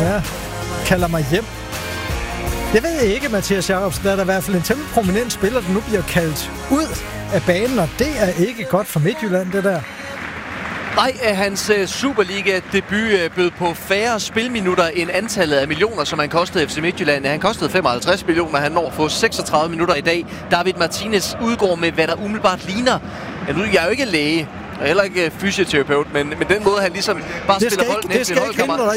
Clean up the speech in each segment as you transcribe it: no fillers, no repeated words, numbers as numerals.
Ja, kalder mig hjem. Jeg ved ikke, Mathias Jacobsen, der er der i hvert fald en temmelig prominent spiller, der nu bliver kaldt ud af banen, og det er ikke godt for Midtjylland, det der. Nej, hans Superliga-debut bød på færre spilminutter end antallet af millioner, som han kostede FC Midtjylland. Han kostede 55 millioner, han når få 36 minutter i dag. David Martinez udgår med, hvad der umiddelbart ligner. Jeg er jo ikke læge, og heller ikke fysioterapeut, men den måde, han ligesom bare spiller bolden ind til en holdkammerat.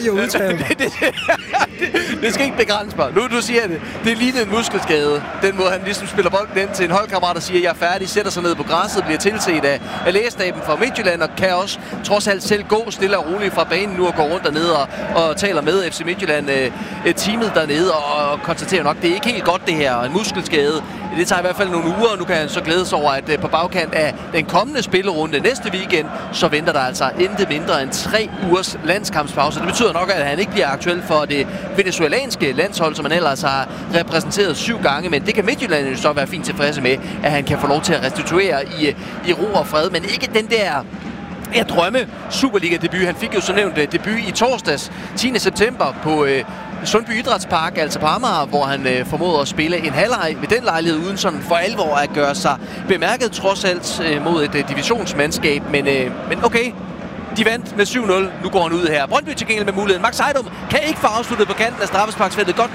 Det skal ikke begrænse mig. Nu du siger det. Det ligner en muskelskade. Den måde, han ligesom spiller bolden ind til en holdkammerat og siger, jeg er færdig, sætter sig ned på græsset, bliver tilset af lægestaben fra Midtjylland, og kan også trods alt selv gå stille og roligt fra banen nu og gå rundt dernede og taler med FC Midtjylland teamet dernede og konstaterer nok, det er ikke helt godt det her. En muskelskade. Det tager i hvert fald nogle uger, og nu kan han så glæde sig over, at på bagkant af den kommende spillerunde næste weekend, så venter der altså intet mindre end 3 ugers landskampspause. Det betyder nok, at han ikke bliver aktuel for det venezuelanske landshold, som han ellers har repræsenteret 7 gange, men det kan Midtjylland jo så være fint tilfredse med, at han kan få lov til at restituere i ro og fred, men ikke den der drømme Superliga-debut. Han fik jo så nævnt debut i torsdags, 10. september på Sundby Idrætspark, altså på Amager, hvor han formåede at spille en halvleg ved den lejlighed, uden sådan for alvor at gøre sig bemærket, trods alt mod et divisionsmandskab. Men okay, de vandt med 7-0. Nu går han ud her. Brøndby til gengæld med muligheden. Max Heidum kan ikke få afsluttet på kanten af straffesparksfeltet. Godt